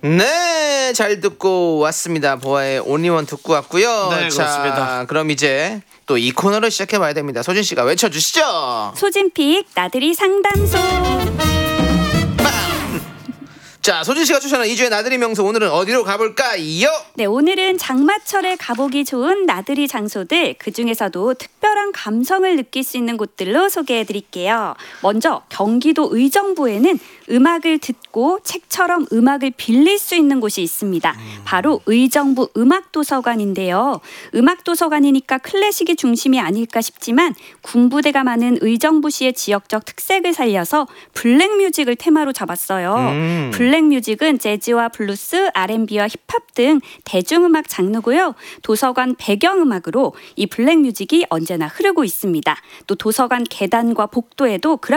네, 잘 듣고 왔습니다. 보아의 온리원 듣고 왔고요. 네, 그렇습니다. 그럼 이제 또 이 코너를 시작해봐야 됩니다. 소진 씨가 외쳐주시죠. 소진픽 나들이 상담소. 자, 소진 씨가 추천한 2주의 나들이 명소, 오늘은 어디로 가볼까요? 네, 오늘은 장마철에 가보기 좋은 나들이 장소들, 그중에서도 특별한 감성을 느낄 수 있는 곳들로 소개해드릴게요. 먼저 경기도 의정부에는 음악을 듣고 책처럼 음악을 빌릴 수 있는 곳이 있습니다. 바로 의정부 음악도서관인데요. 음악도서관이니까 클래식이 중심이 아닐까 싶지만 군부대가 많은 의정부시의 지역적 특색을 살려서 블랙뮤직을 테마로 잡았어요. 블랙뮤직은 재즈와 블루스, R&B와 힙합 등 대중음악 장르고요. 도서관 배경음악으로 이 블랙뮤직이 언제나 흐르고 있습니다. 또 도서관 계단과 복도에도